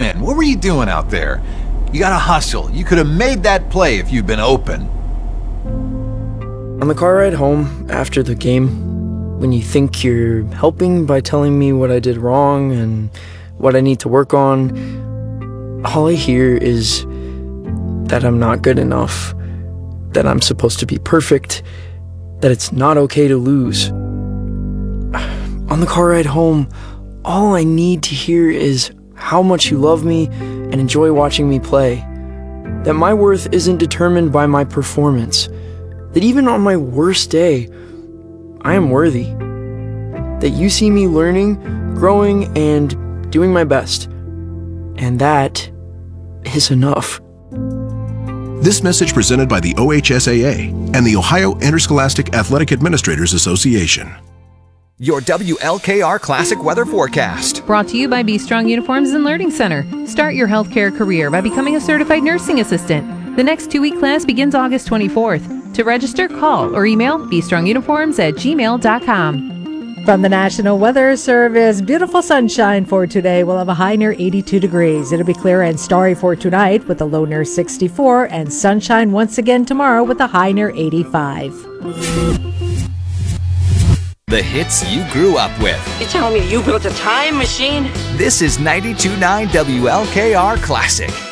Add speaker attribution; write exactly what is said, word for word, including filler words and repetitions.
Speaker 1: win. What were you doing out there? You gotta hustle. You could have made that play if you'd been open.
Speaker 2: On the car ride home after the game, when you think you're helping by telling me what I did wrong and what I need to work on, all I hear is that I'm not good enough, that I'm supposed to be perfect, that it's not okay to lose. On the car ride home, all I need to hear is how much you love me and enjoy watching me play, that my worth isn't determined by my performance, that even on my worst day, I am worthy, that you see me learning, growing, and doing my best, and that is enough.
Speaker 3: This message presented by the O H S A A and the Ohio Interscholastic Athletic Administrators Association.
Speaker 4: Your W L K R Classic Weather Forecast.
Speaker 5: Brought to you by Be Strong Uniforms and Learning Center. Start your healthcare career by becoming a certified nursing assistant. The next two-week class begins August twenty-fourth. To register, call or email be strong uniforms at gmail dot com.
Speaker 6: From the National Weather Service, beautiful sunshine for today. We'll have a high near eighty-two degrees. It'll be clear and starry for tonight with a low near sixty-four, and sunshine once again tomorrow with a high near eighty-five.
Speaker 4: The hits you grew up with.
Speaker 7: You telling me you built a time machine?
Speaker 4: This is ninety-two point nine W L K R Classic.